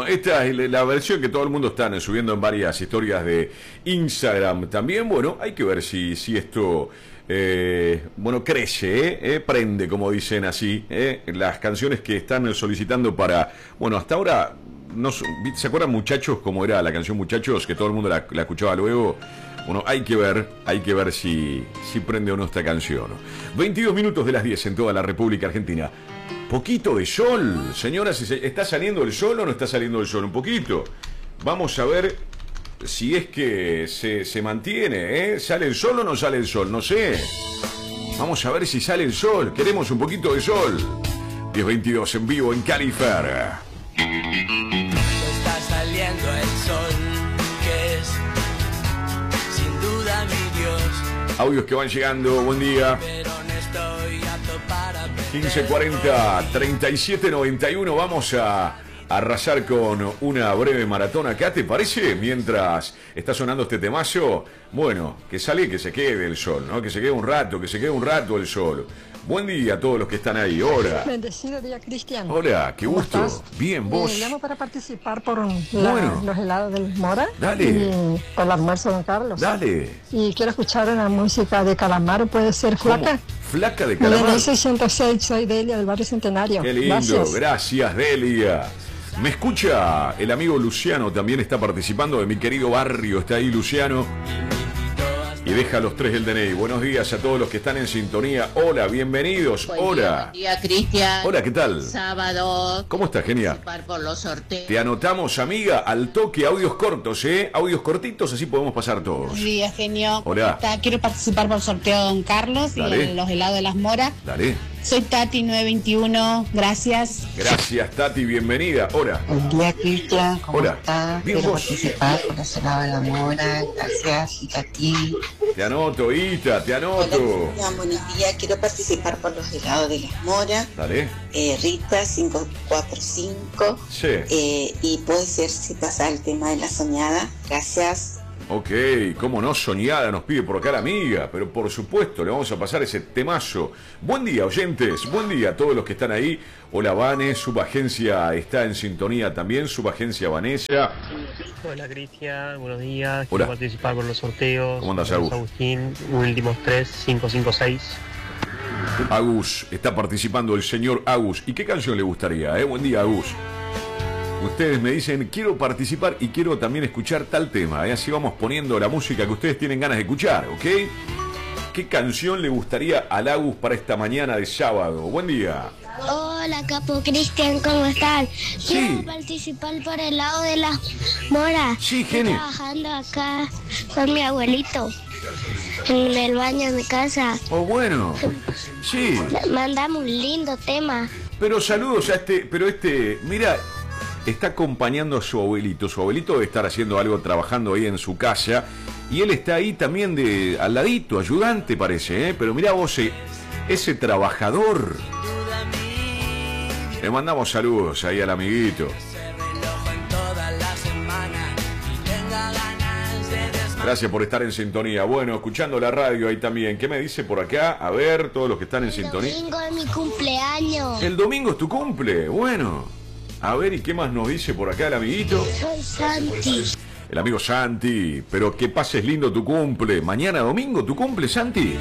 esta es la versión que todo el mundo está subiendo en varias historias de Instagram también. Bueno, hay que ver si esto bueno, crece, prende, como dicen así, las canciones que están solicitando para, bueno, hasta ahora, no, ¿se acuerdan, Muchachos, cómo era la canción Muchachos? Que todo el mundo la escuchaba luego. Bueno, hay que ver si prende o no esta canción. 22 minutos de las 10 en toda la República Argentina. Poquito de sol, señoras, ¿está saliendo el sol o no está saliendo el sol? Un poquito. Vamos a ver si es que se mantiene, ¿eh? ¿Sale el sol o no sale el sol? No sé. Vamos a ver si sale el sol. Queremos un poquito de sol. 10:22 en vivo en Califer. Está saliendo el sol, que es sin duda mi Dios. Audios que van llegando, buen día. 1540 3791. Vamos a arrasar con una breve maratón acá, ¿te parece? Mientras está sonando este temazo, bueno, que sale y que se quede el sol, ¿no? Que se quede un rato el sol. Buen día a todos los que están ahí. Hola. Bendecido día, Cristian. Hola, qué gusto. ¿Estás? Bien, vos. Llamo para participar por Bueno. los helados del Mora. Dale. Y por el almuerzo de Don Carlos. Dale. Y quiero escuchar la música de Calamaro, puede ser Flaca. ¿Cómo? Flaca de Calamaro. 606, soy Delia del barrio Centenario. Qué lindo, gracias Delia. Me escucha el amigo Luciano, también está participando, de mi querido barrio, está ahí Luciano. Y deja los 3 del DNI. Buenos días a todos los que están en sintonía. Hola, bienvenidos. Hola. Buen día, Cristian. Hola, ¿qué tal? Sábado. ¿Cómo estás, genia? Participar por los sorteos. Te anotamos, amiga, al toque, audios cortos, Audios cortitos, así podemos pasar todos. Buenos días, genio. Hola. Quiero participar por el sorteo de Don Carlos. Dale. Y los helados de las Moras. Dale. Soy Tati 921, gracias. Gracias, Tati, bienvenida. Hola. Buen día, Cristian, ¿cómo Hola. estás? Bien, Quiero vos. participar por los helados de la Mora, gracias, y a ti. Te anoto, Ita, te anoto. Hola, buenos días, quiero participar por los helados de las Mora, Dale. Rita 545, Sí. y puede ser si pasa el tema de la soñada, gracias. Ok, cómo no, soñada, nos pide por acá la amiga, pero por supuesto le vamos a pasar ese temazo. Buen día, oyentes, buen día a todos los que están ahí. Hola, Vane, Subagencia está en sintonía también, Subagencia Vanessa. Hola, Cristian, buenos días. Hola. Quiero participar por los sorteos. ¿Cómo andás, Agus? Agustín, últimos 3556. Agus, está participando el señor Agus. ¿Y qué canción le gustaría? Buen día, Agus. Ustedes me dicen, quiero participar y quiero también escuchar tal tema. Así vamos poniendo la música que ustedes tienen ganas de escuchar, ¿ok? ¿Qué canción le gustaría al Agus para esta mañana de sábado? Buen día. Hola, Capo Cristian, ¿cómo están? Sí. Quiero participar por el lado de las Moras. Sí, Estoy genio. trabajando acá con mi abuelito en el baño de mi casa. Oh, bueno. Sí. Mandamos un lindo tema. Pero saludos a mira, está acompañando a su abuelito. Su abuelito debe estar haciendo algo, trabajando ahí en su casa. Y él está ahí también al ladito, ayudante parece, Pero mirá vos, ese trabajador. Le mandamos saludos ahí al amiguito. Gracias por estar en sintonía. Bueno, escuchando la radio ahí también. ¿Qué me dice por acá? A ver, todos los que están en sintonía. El domingo es mi cumpleaños. El domingo es tu cumple. Bueno. A ver, ¿y qué más nos dice por acá el amiguito? Soy Santi. El amigo Santi. Pero que pases lindo tu cumple. Mañana domingo tu cumple, Santi.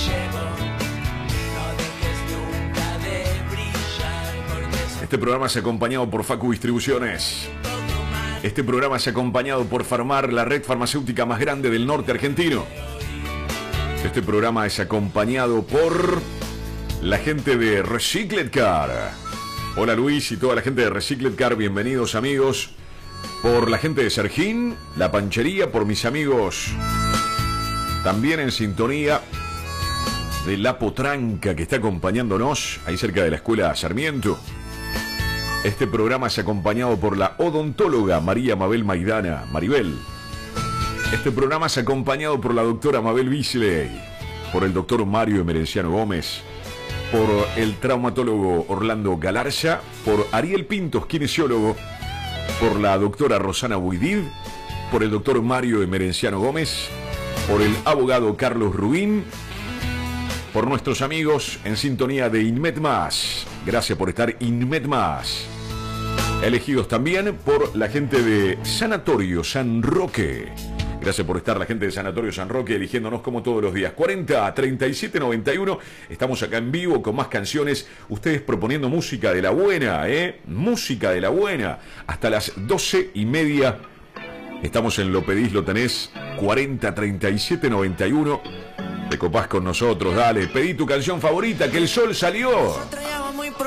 Este programa es acompañado por Facu Distribuciones. Este programa es acompañado por Farmar, la red farmacéutica más grande del norte argentino. Este programa es acompañado por la gente de Recycled Car. Hola Luis y toda la gente de Recycled Car, bienvenidos amigos. Por la gente de Sergín, La Panchería, por mis amigos también en sintonía de La Potranca, que está acompañándonos ahí cerca de la escuela Sarmiento. Este programa es acompañado por la odontóloga María Mabel Maidana, Maribel. Este programa es acompañado por la doctora Mabel Bisley, por el doctor Mario Emerenciano Gómez, por el traumatólogo Orlando Galarza, por Ariel Pintos, kinesiólogo, por la doctora Rosana Buidid, por el doctor Mario Emerenciano Gómez, por el abogado Carlos Rubín, por nuestros amigos en sintonía de Inmet Más. Gracias por estar, Inmet Más. elegidos también por la gente de Sanatorio San Roque. Gracias por estar, la gente de Sanatorio San Roque, eligiéndonos como todos los días. 40 a 37 91. Estamos acá en vivo con más canciones. Ustedes proponiendo música de la buena, música de la buena. Hasta las 12:30. Estamos en Lo Pedís, Lo Tenés. 40 37 91. Te copás con nosotros, dale. Pedí tu canción favorita, que el sol salió.